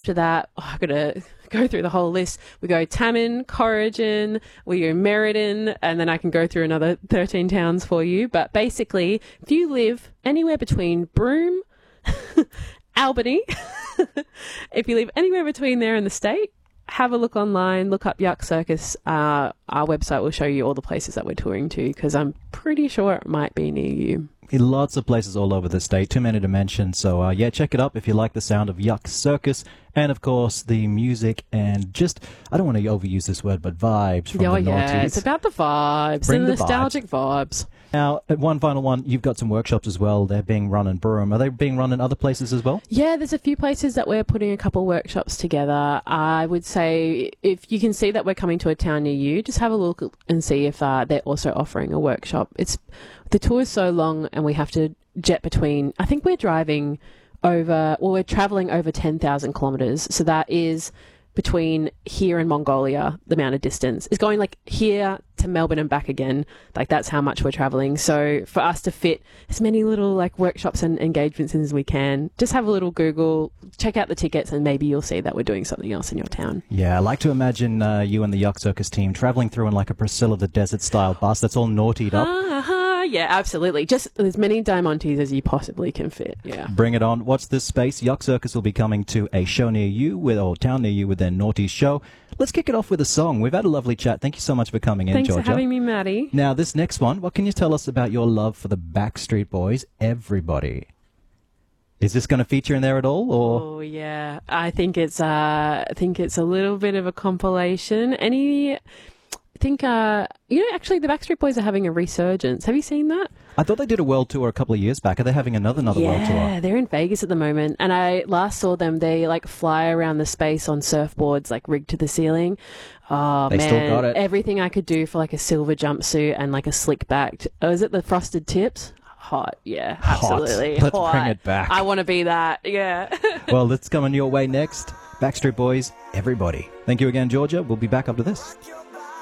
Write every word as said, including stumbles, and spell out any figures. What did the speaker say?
after that, oh, I've got to go through the whole list. We go Tammin, Corrigan, we go Merredin, and then I can go through another thirteen towns for you. But basically, if you live anywhere between Broome, Albany, if you live anywhere between there in the state, have a look online, look up Yuck Circus. Uh, our website will show you all the places that we're touring to, because I'm pretty sure it might be near you. Lots of places all over the state, too many to mention. So, uh, yeah, check it up if you like the sound of Yuck Circus. And, of course, the music and just, I don't want to overuse this word, but vibes from oh, the yeah, noughties. It's about the vibes, Bring the the nostalgic vibes. vibes. Now, at one final one, you've got some workshops as well. They're being run in Broome. Are they being run in other places as well? Yeah, there's a few places that we're putting a couple workshops together. I would say if you can see that we're coming to a town near you, just have a look and see if uh, they're also offering a workshop. It's the tour is so long and we have to jet between, I think we're driving over, well, we're traveling over ten thousand kilometres. So that is between here and Mongolia, the amount of distance is going like here to Melbourne and back again. Like that's how much we're traveling. So for us to fit as many little like workshops and engagements in as we can, just have a little Google, check out the tickets, and maybe you'll see that we're doing something else in your town. Yeah, I like to imagine uh, you and the Yuck Circus team traveling through in like a Priscilla the Desert style bus that's all naughtied up. Ah, ah, yeah, absolutely. Just as many Diamantes as you possibly can fit. Yeah. Bring it on. Watch this space. Yuck Circus will be coming to a show near you with, or town near you with their Naughty show. Let's kick it off with a song. We've had a lovely chat. Thank you so much for coming in, Thanks Georgia. Thanks for having me, Maddie. Now, this next one, what can you tell us about your love for the Backstreet Boys, Everybody? Is this going to feature in there at all, or? Oh yeah, I think it's uh, I think it's a little bit of a compilation. Any, I think uh, you know, actually, the Backstreet Boys are having a resurgence. Have you seen that? I thought they did a world tour a couple of years back. Are they having another another yeah, world tour? Yeah, they're in Vegas at the moment. And I last saw them. They like fly around the space on surfboards, like rigged to the ceiling. Oh they man, still got it. Everything I could do for like a silver jumpsuit and like a slick back. Oh, is it the frosted tips? Hot, yeah, absolutely. Hot. Let's Hot. bring it back. I want to be that, yeah. Well, that's coming your way next. Backstreet Boys, Everybody. Thank you again, Georgia. We'll be back after this.